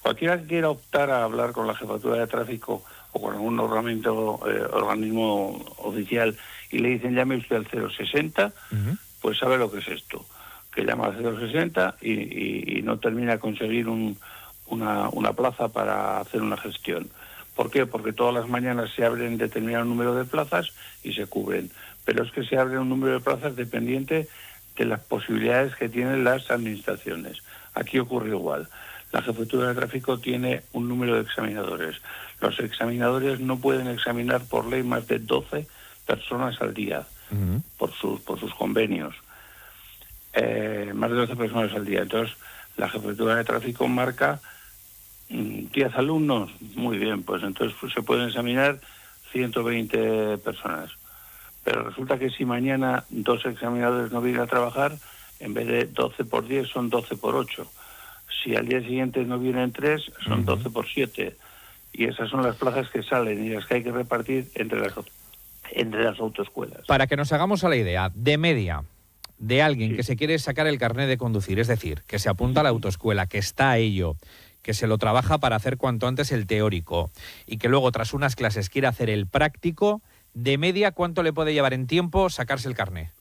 Cualquiera que quiera optar a hablar con la Jefatura de Tráfico o con algún organismo oficial y le dicen llame usted al 060, pues sabe lo que es esto, que llama al 060 y no termina de conseguir una plaza para hacer una gestión. ¿Por qué? Porque todas las mañanas se abren determinado número de plazas y se cubren, pero es que se abre un número de plazas dependiente de las posibilidades que tienen las administraciones. Aquí ocurre igual. La Jefatura de Tráfico tiene un número de examinadores. Los examinadores no pueden examinar por ley más de 12 personas al día, por sus convenios. Más de 12 personas al día. Entonces, la Jefatura de Tráfico marca 10 alumnos. Muy bien, pues entonces se pueden examinar 120 personas. Pero resulta que si mañana 2 examinadores no vienen a trabajar, en vez de 12 por 10 son 12 por 8. Si al día siguiente no vienen 3, son 12 por 7. Y esas son las plazas que salen y las que hay que repartir entre las autoescuelas. Para que nos hagamos a la idea, de media, de alguien que se quiere sacar el carnet de conducir, es decir, que se apunta a la autoescuela, que está a ello, que se lo trabaja para hacer cuanto antes el teórico y que luego tras unas clases quiere hacer el práctico, de media, ¿cuánto le puede llevar en tiempo sacarse el carnet?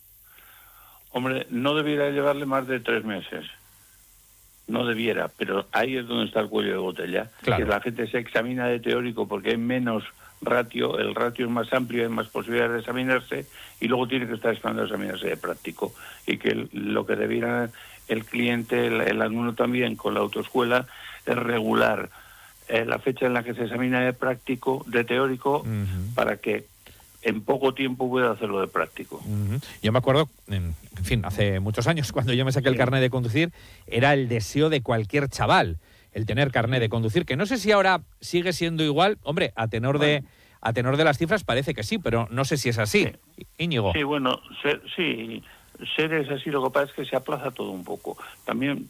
Hombre, no debiera llevarle más de 3 meses. No debiera, pero ahí es donde está el cuello de botella. Claro. Que la gente se examina de teórico porque hay menos ratio, el ratio es más amplio, hay más posibilidades de examinarse y luego tiene que estar esperando a examinarse de práctico. Y que lo que debiera el cliente, el alumno también con la autoescuela, es regular la fecha en la que se examina de práctico, de teórico, para que en poco tiempo pueda hacerlo de práctico. Yo me acuerdo, en fin, hace muchos años, cuando yo me saqué el carnet de conducir, era el deseo de cualquier chaval, el tener carnet de conducir, que no sé si ahora sigue siendo igual. Hombre, a tenor de las cifras parece que sí, pero no sé si es así. Sí. Íñigo. Sí, bueno, ser es así, lo que pasa es que se aplaza todo un poco. También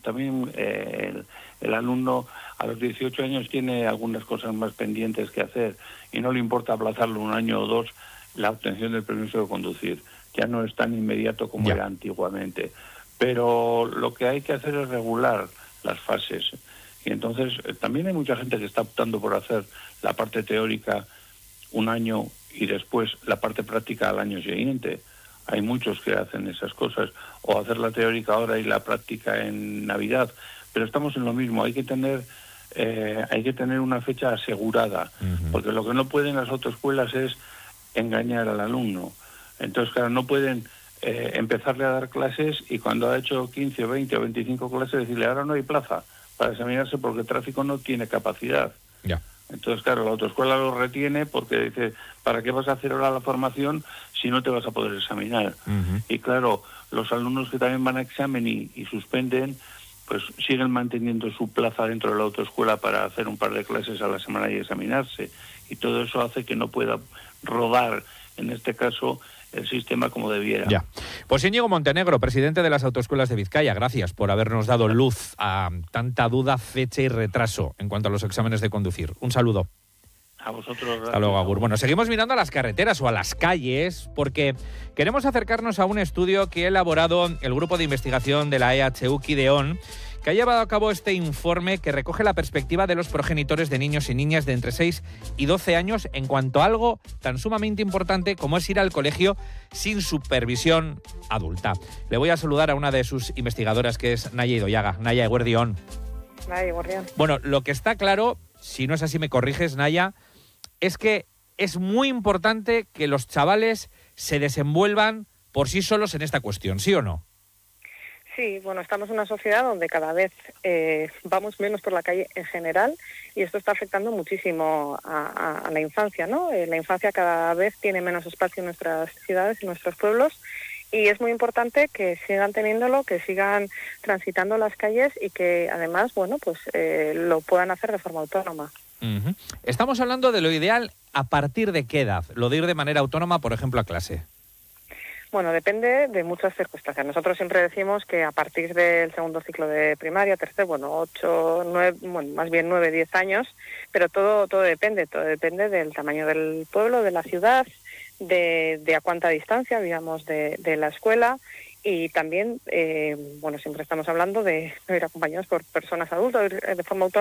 el alumno a los 18 años tiene algunas cosas más pendientes que hacer y no le importa aplazarlo 1 año o 2 la obtención del permiso de conducir. Ya no es tan inmediato como era antiguamente. Pero lo que hay que hacer es regular las fases. Y entonces también hay mucha gente que está optando por hacer la parte teórica 1 año y después la parte práctica al año siguiente. Hay muchos que hacen esas cosas, o hacer la teórica ahora y la práctica en Navidad, pero estamos en lo mismo. Hay que tener una fecha asegurada, porque lo que no pueden las autoescuelas es engañar al alumno. Entonces, claro, no pueden empezarle a dar clases y cuando ha hecho 15 o 20 o 25 clases decirle ahora no hay plaza para examinarse porque el tráfico no tiene capacidad. Ya. Entonces, claro, la autoescuela lo retiene porque dice, ¿para qué vas a hacer ahora la formación si no te vas a poder examinar? Y claro, los alumnos que también van a examen y suspenden, pues siguen manteniendo su plaza dentro de la autoescuela para hacer un par de clases a la semana y examinarse. Y todo eso hace que no pueda rodar, en este caso, el sistema como debiera. Ya. Pues Íñigo Montenegro, presidente de las autoescuelas de Vizcaya, gracias por habernos dado luz a tanta duda, fecha y retraso en cuanto a los exámenes de conducir. Un saludo. A vosotros. Gracias. Hasta luego, Agur. Bueno, seguimos mirando a las carreteras o a las calles porque queremos acercarnos a un estudio que ha elaborado el grupo de investigación de la EHU Kideon, que ha llevado a cabo este informe que recoge la perspectiva de los progenitores de niños y niñas de entre 6 y 12 años en cuanto a algo tan sumamente importante como es ir al colegio sin supervisión adulta. Le voy a saludar a una de sus investigadoras, que es Naya Idoyaga. Naya, eguerdión. Naya, eguerdión. Bueno, lo que está claro, si no es así me corriges, Naya, es que es muy importante que los chavales se desenvuelvan por sí solos en esta cuestión, ¿sí o no? Sí, bueno, estamos en una sociedad donde cada vez vamos menos por la calle en general y esto está afectando muchísimo a la infancia, ¿no? La infancia cada vez tiene menos espacio en nuestras ciudades, en nuestros pueblos, y es muy importante que sigan teniéndolo, que sigan transitando las calles y que además, bueno, pues lo puedan hacer de forma autónoma. Estamos hablando de lo ideal a partir de qué edad, lo de ir de manera autónoma, por ejemplo, a clase. Bueno, depende de muchas circunstancias. Nosotros siempre decimos que a partir del segundo ciclo de primaria, tercero, 8, 9, bueno, más bien 9, 10 años, pero todo depende del tamaño del pueblo, de la ciudad, de a cuánta distancia, digamos, de la escuela, y también, bueno, siempre estamos hablando de ir acompañados por personas adultas, de forma autónoma.